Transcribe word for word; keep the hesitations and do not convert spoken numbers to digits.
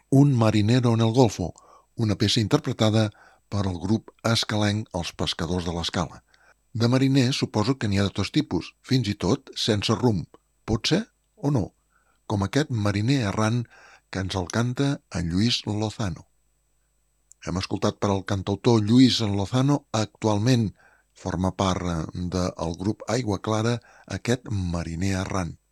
Un marinero en el Golfo, una peça interpretada per el grup escalenc Els Pescadors de l'Escala. De mariner suposo que n'hi ha de tots tipus, fins i tot sense rumb. Pot ser o no? Com aquest mariner errant que ens el canta en Lluís Lozano. Hem escoltat per al cantautor Lluís Lozano, actualment forma part del grup Aigua Clara, aquest mariner errant.